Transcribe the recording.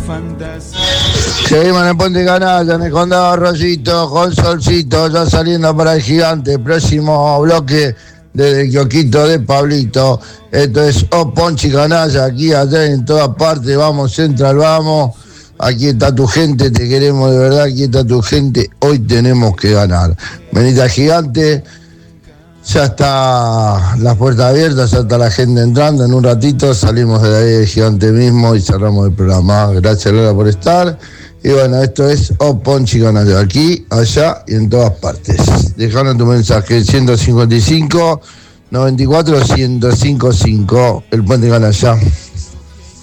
Seguimos en el Puente Canalla, en el Condado Arroyito, con solcito, ya saliendo para el Gigante. Próximo bloque desde el kiosquito de Pablito. Esto es Ponchi Canalla, aquí, allá, en todas partes. Vamos, Central, vamos. Aquí está tu gente, te queremos de verdad, aquí está tu gente. Hoy tenemos que ganar. Venite al Gigante. Ya está las puertas abiertas, ya está la gente entrando. En un ratito salimos de ahí del Gigante mismo y cerramos el programa. Gracias, Lola, por estar. Y bueno, esto es Ponchi Canalla, aquí, allá y en todas partes. Dejanos tu mensaje, 155 94 1055, el Puente Canalla.